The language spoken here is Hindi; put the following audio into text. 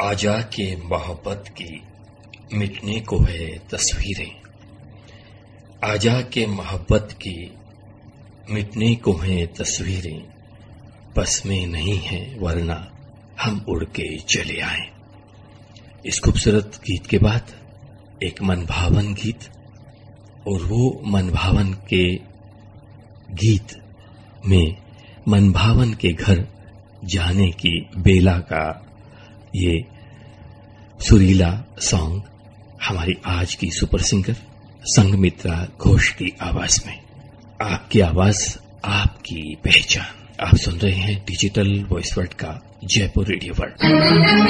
आजा के मोहब्बत की मिटने को है तस्वीरें। आजा के मोहब्बत की मिटने को है तस्वीरें, बस में नहीं है वरना हम उड़ के चले आए। इस खूबसूरत गीत के बाद एक मनभावन गीत, और वो मनभावन के गीत में मनभावन के घर जाने की बेला का ये सुरीला सॉन्ग हमारी आज की सुपर सिंगर संगमित्रा घोष की आवाज में। आपकी आवाज, आपकी पहचान। आप सुन रहे हैं डिजिटल वॉइस वर्ल्ड का जयपुर रेडियो वर्ल्ड।